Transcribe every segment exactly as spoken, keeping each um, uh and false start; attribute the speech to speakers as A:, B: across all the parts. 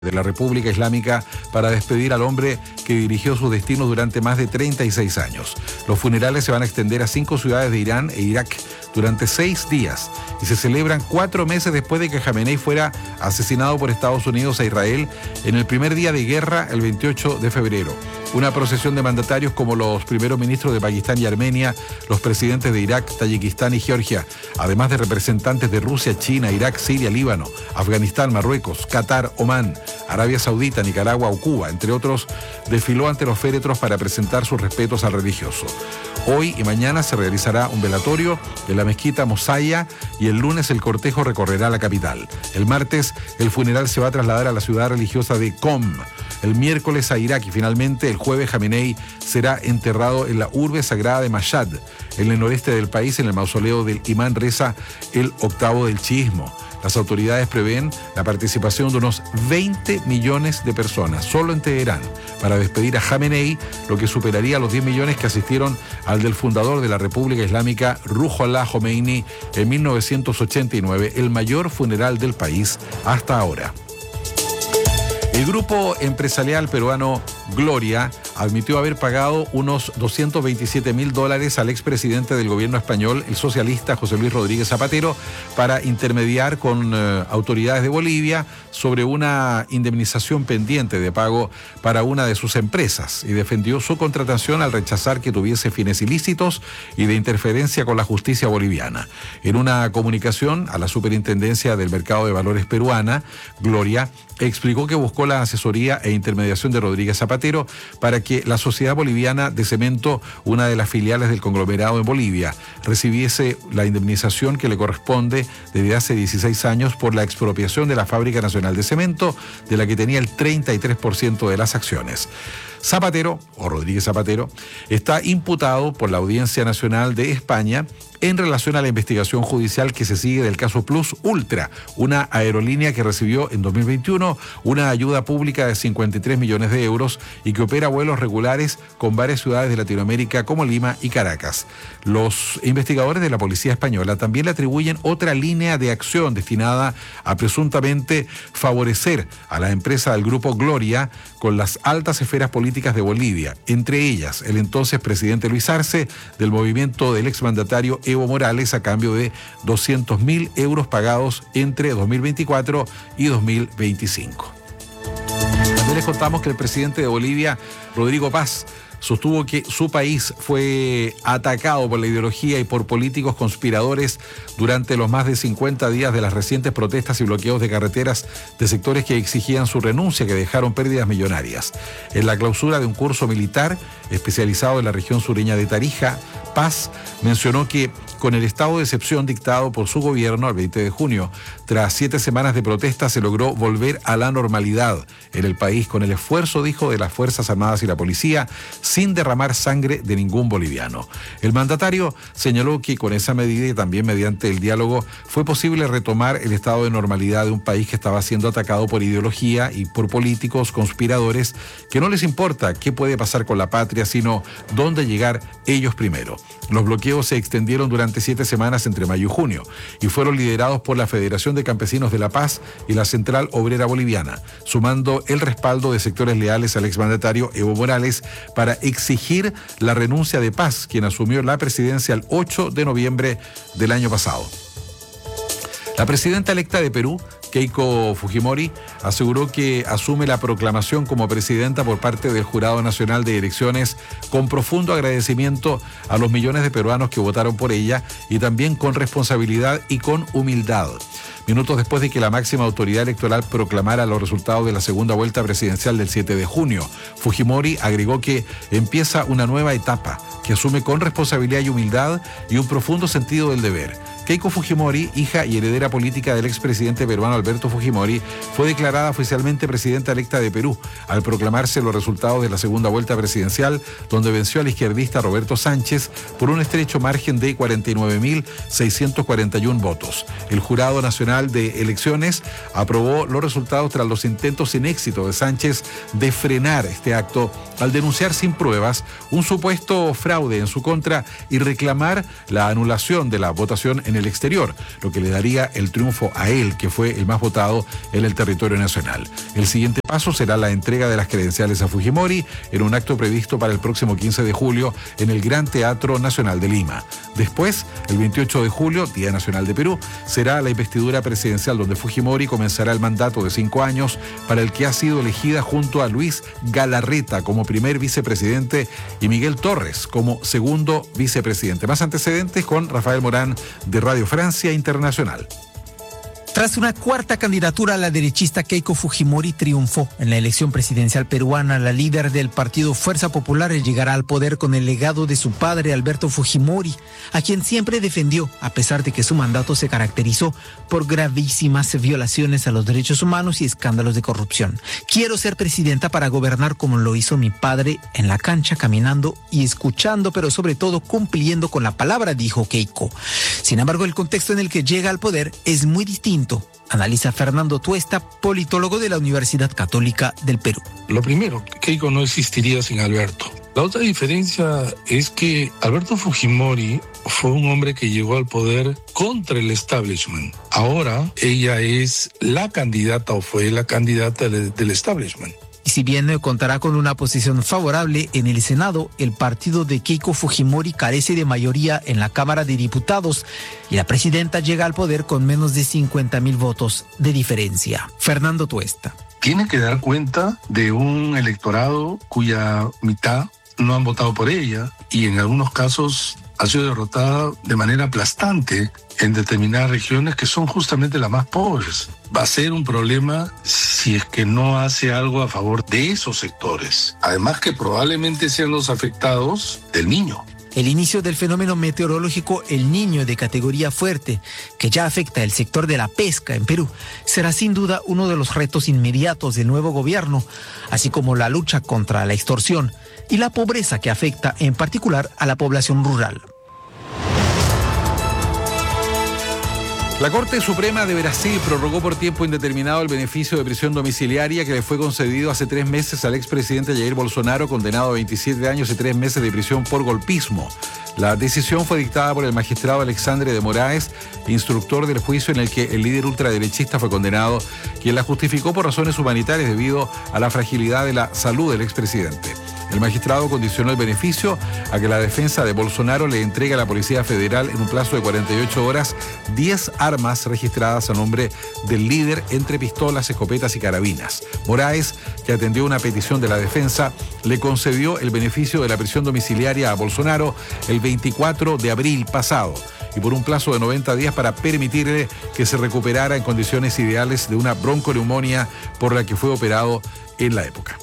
A: de la República Islámica para despedir al hombre que dirigió sus destinos durante más de treinta y seis años. Los funerales se van a extender a cinco ciudades de Irán e Irak durante seis días y se celebran cuatro meses después de que Jamenei fuera asesinado por Estados Unidos a Israel en el primer día de guerra, el veintiocho de febrero. Una procesión de mandatarios como los primeros ministros de Pakistán y Armenia, los presidentes de Irak, Tayikistán y Georgia, además de representantes de Rusia, China, Irak, Siria, Líbano, Afganistán, Marruecos, Qatar, Omán, Arabia Saudita, Nicaragua o Cuba, entre otros, desfiló ante los féretros para presentar sus respetos al religioso. Hoy y mañana se realizará un velatorio en la mezquita Mosaya y el lunes el cortejo recorrerá la capital. El martes el funeral se va a trasladar a la ciudad religiosa de Qom. El miércoles a Irak y finalmente el jueves Jamenei será enterrado en la urbe sagrada de Mashhad, en el noreste del país, en el mausoleo del imán Reza, el octavo del chiismo. Las autoridades prevén la participación de unos veinte millones de personas solo en Teherán para despedir a Jamenei, lo que superaría los diez millones que asistieron al del fundador de la República Islámica, Ruhollah Khomeini, en mil novecientos ochenta y nueve, el mayor funeral del país hasta ahora. El grupo empresarial peruano Gloria admitió haber pagado unos doscientos veintisiete mil dólares al expresidente del gobierno español, el socialista José Luis Rodríguez Zapatero, para intermediar con eh, autoridades de Bolivia sobre una indemnización pendiente de pago para una de sus empresas, y defendió su contratación al rechazar que tuviese fines ilícitos y de interferencia con la justicia boliviana. En una comunicación a la Superintendencia del Mercado de Valores peruana, Gloria explicó que buscó la asesoría e intermediación de Rodríguez Zapatero para que la Sociedad Boliviana de Cemento, una de las filiales del conglomerado en Bolivia, recibiese la indemnización que le corresponde desde hace dieciséis años por la expropiación de la Fábrica Nacional de Cemento, de la que tenía el treinta y tres por ciento de las acciones. Zapatero, o Rodríguez Zapatero, está imputado por la Audiencia Nacional de España en relación a la investigación judicial que se sigue del caso Plus Ultra, una aerolínea que recibió en dos mil veintiuno una ayuda pública de cincuenta y tres millones de euros y que opera vuelos regulares con varias ciudades de Latinoamérica como Lima y Caracas. Los investigadores de la policía española también le atribuyen otra línea de acción destinada a presuntamente favorecer a la empresa del grupo Gloria con las altas esferas políticas de Bolivia, entre ellas el entonces presidente Luis Arce, del movimiento del exmandatario Evo Morales, a cambio de doscientos mil euros pagados entre dos mil veinticuatro y dos mil veinticinco. También les contamos que el presidente de Bolivia, Rodrigo Paz, sostuvo que su país fue atacado por la ideología y por políticos conspiradores durante los más de cincuenta días de las recientes protestas y bloqueos de carreteras de sectores que exigían su renuncia, que dejaron pérdidas millonarias. En la clausura de un curso militar especializado en la región sureña de Tarija, Paz mencionó que con el estado de excepción dictado por su gobierno el veinte de junio, tras siete semanas de protestas, se logró volver a la normalidad en el país con el esfuerzo, dijo, de las Fuerzas Armadas y la policía, sin derramar sangre de ningún boliviano. El mandatario señaló que con esa medida y también mediante el diálogo fue posible retomar el estado de normalidad de un país que estaba siendo atacado por ideología y por políticos conspiradores que no les importa qué puede pasar con la patria, sino dónde llegar ellos primero. Los bloqueos se extendieron durante siete semanas entre mayo y junio y fueron liderados por la Federación de Campesinos de La Paz y la Central Obrera Boliviana, sumando el respaldo de sectores leales al exmandatario Evo Morales para exigir la renuncia de Paz, quien asumió la presidencia el ocho de noviembre del año pasado. La presidenta electa de Perú, Keiko Fujimori, aseguró que asume la proclamación como presidenta por parte del Jurado Nacional de Elecciones con profundo agradecimiento a los millones de peruanos que votaron por ella y también con responsabilidad y con humildad. Minutos después de que la máxima autoridad electoral proclamara los resultados de la segunda vuelta presidencial del siete de junio, Fujimori agregó que empieza una nueva etapa que asume con responsabilidad y humildad y un profundo sentido del deber. Keiko Fujimori, hija y heredera política del expresidente peruano Alberto Fujimori, fue declarada oficialmente presidenta electa de Perú al proclamarse los resultados de la segunda vuelta presidencial, donde venció al izquierdista Roberto Sánchez por un estrecho margen de cuarenta y nueve mil seiscientos cuarenta y uno votos. El Jurado Nacional de Elecciones aprobó los resultados tras los intentos sin éxito de Sánchez de frenar este acto al denunciar sin pruebas un supuesto fraude en su contra y reclamar la anulación de la votación en el el exterior, lo que le daría el triunfo a él, que fue el más votado en el territorio nacional. El siguiente paso será la entrega de las credenciales a Fujimori en un acto previsto para el próximo quince de julio en el Gran Teatro Nacional de Lima. Después, el veintiocho de julio, Día Nacional de Perú, será la investidura presidencial donde Fujimori comenzará el mandato de cinco años para el que ha sido elegida junto a Luis Galarreta como primer vicepresidente y Miguel Torres como segundo vicepresidente. Más antecedentes con Rafael Morán de Radio Francia Internacional.
B: Tras una cuarta candidatura, la derechista Keiko Fujimori triunfó en la elección presidencial peruana. La líder del partido Fuerza Popular llegará al poder con el legado de su padre, Alberto Fujimori, a quien siempre defendió, a pesar de que su mandato se caracterizó por gravísimas violaciones a los derechos humanos y escándalos de corrupción. Quiero ser presidenta para gobernar como lo hizo mi padre, en la cancha, caminando y escuchando, pero sobre todo cumpliendo con la palabra, dijo Keiko. Sin embargo, el contexto en el que llega al poder es muy distinto. Analiza Fernando Tuesta, politólogo de la Universidad Católica del Perú.
C: Lo primero, Keiko no existiría sin Alberto. La otra diferencia es que Alberto Fujimori fue un hombre que llegó al poder contra el establishment. Ahora ella es la candidata o fue la candidata del, del establishment.
B: Y si bien contará con una posición favorable en el Senado, el partido de Keiko Fujimori carece de mayoría en la Cámara de Diputados y la presidenta llega al poder con menos de cincuenta mil votos de diferencia. Fernando Tuesta.
C: Tiene que dar cuenta de un electorado cuya mitad no han votado por ella y en algunos casos ha sido derrotada de manera aplastante en determinadas regiones que son justamente las más pobres. Va a ser un problema si es que no hace algo a favor de esos sectores. Además que probablemente sean los afectados del Niño.
B: El inicio del fenómeno meteorológico El Niño de categoría fuerte, que ya afecta el sector de la pesca en Perú, será sin duda uno de los retos inmediatos del nuevo gobierno, así como la lucha contra la extorsión y la pobreza que afecta en particular a la población rural.
A: La Corte Suprema de Brasil prorrogó por tiempo indeterminado el beneficio de prisión domiciliaria que le fue concedido hace tres meses al expresidente Jair Bolsonaro, condenado a veintisiete años y tres meses de prisión por golpismo. La decisión fue dictada por el magistrado Alexandre de Moraes, instructor del juicio en el que el líder ultraderechista fue condenado, quien la justificó por razones humanitarias debido a la fragilidad de la salud del expresidente. El magistrado condicionó el beneficio a que la defensa de Bolsonaro le entregue a la Policía Federal en un plazo de cuarenta y ocho horas diez armas registradas a nombre del líder entre pistolas, escopetas y carabinas. Moraes, que atendió una petición de la defensa, le concedió el beneficio de la prisión domiciliaria a Bolsonaro el veinticuatro de abril pasado y por un plazo de noventa días para permitirle que se recuperara en condiciones ideales de una bronconeumonía por la que fue operado en la época.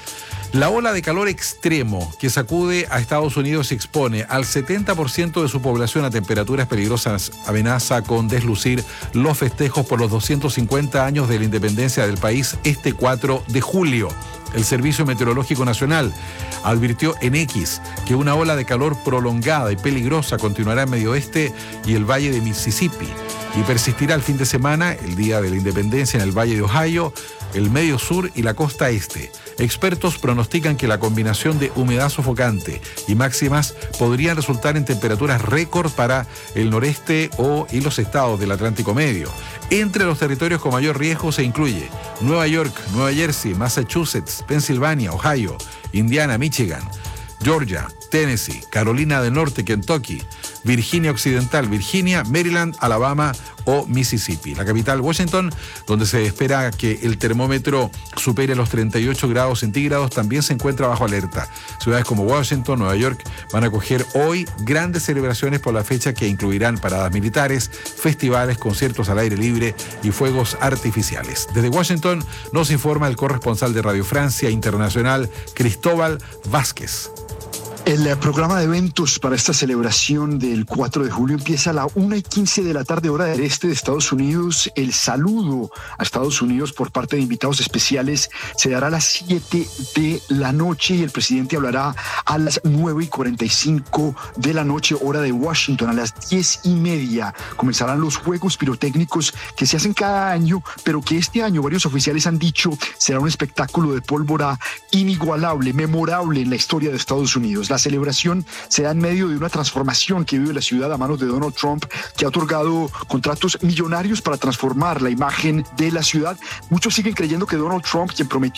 A: La ola de calor extremo que sacude a Estados Unidos y expone al setenta por ciento de su población a temperaturas peligrosas amenaza con deslucir los festejos por los doscientos cincuenta años de la independencia del país este cuatro de julio. El Servicio Meteorológico Nacional advirtió en X que una ola de calor prolongada y peligrosa continuará en Medio Oeste y el Valle de Mississippi y persistirá el fin de semana, el día de la independencia, en el Valle de Ohio, el Medio Sur y la costa este. Expertos pronostican que la combinación de humedad sofocante y máximas podrían resultar en temperaturas récord para el noreste o y los estados del Atlántico Medio. Entre los territorios con mayor riesgo se incluye Nueva York, Nueva Jersey, Massachusetts, Pensilvania, Ohio, Indiana, Michigan, Georgia, Tennessee, Carolina del Norte, Kentucky, Virginia Occidental, Virginia, Maryland, Alabama o Mississippi. La capital, Washington, donde se espera que el termómetro supere los treinta y ocho grados centígrados, también se encuentra bajo alerta. Ciudades como Washington, Nueva York van a acoger hoy grandes celebraciones por la fecha que incluirán paradas militares, festivales, conciertos al aire libre y fuegos artificiales. Desde Washington nos informa el corresponsal de Radio Francia Internacional, Cristóbal Vázquez.
D: El programa de eventos para esta celebración del cuatro de julio empieza a la una y quince de la tarde, hora del este de Estados Unidos. El saludo a Estados Unidos por parte de invitados especiales se dará a las siete de la noche y el presidente hablará a las nueve y cuarenta y cinco de la noche, hora de Washington. A las diez y media comenzarán los juegos pirotécnicos que se hacen cada año, pero que este año varios oficiales han dicho será un espectáculo de pólvora inigualable, memorable en la historia de Estados Unidos. La celebración se da en medio de una transformación que vive la ciudad a manos de Donald Trump, que ha otorgado contratos millonarios para transformar la imagen de la ciudad. Muchos siguen creyendo que Donald Trump, quien prometió